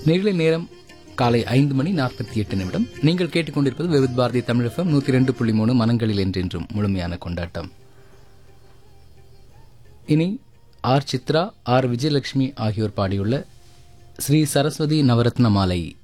நிகழ்ச்சி நேரம் காலை 5:48. நீங்கள் கேட்டுக்கொண்டிருப்பது விவித் பாரதி தமிழ் FM 102.3 மனங்களில் என்றென்றும் முழுமையான கொண்டாட்டம். இனி ஆர் சித்ரா, ஆர் விஜயலட்சுமி ஆகியோர் பாடியுள்ள ஸ்ரீ சரஸ்வதி நவரத்ன மாலை